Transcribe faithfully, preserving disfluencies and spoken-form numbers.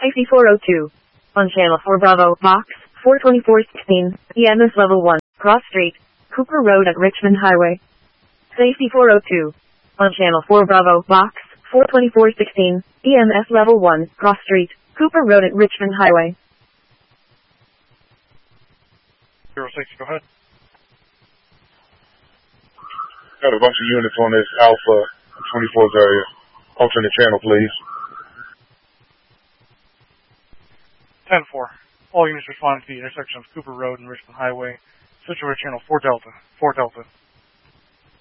Safety four oh two. On Channel four Bravo, Box four twenty-four sixteen, E M S Level one, Cross Street, Cooper Road at Richmond Highway. Safety four oh two. On Channel four Bravo, Box four twenty-four sixteen, E M S Level one, Cross Street, Cooper Road at Richmond Highway. zero six, go ahead. Got a bunch of units on this Alpha twenty-fourth area. Alternate channel, please. ten four. All units responding to the intersection of Cooper Road and Richmond Highway. Switch over to channel four Delta. four Delta.